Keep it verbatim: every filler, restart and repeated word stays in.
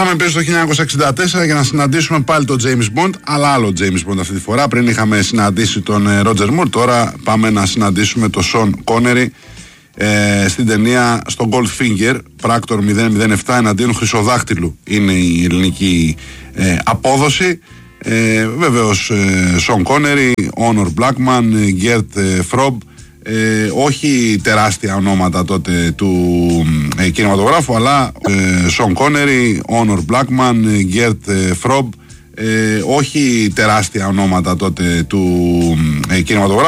Είχαμε πέσει το χίλια εννιακόσια εξήντα τέσσερα για να συναντήσουμε πάλι τον James Bond, αλλά άλλο James Bond αυτή τη φορά. Πριν είχαμε συναντήσει τον Roger Moore, τώρα πάμε να συναντήσουμε τον Sean Connery ε, στην ταινία στο Goldfinger, πράκτορ μηδέν μηδέν επτά εναντίον Χρυσοδάχτυλου. Είναι η ελληνική ε, απόδοση. Ε, βεβαίως ε, Sean Connery, Honor Blackman, Gert ε, Frob. Ε, όχι τεράστια ονόματα τότε του ε, κινηματογράφου, αλλά ε, Sean Connery, Honor Blackman, Gert ε, Frob. Ε, όχι τεράστια ονόματα τότε του ε, κινηματογράφου.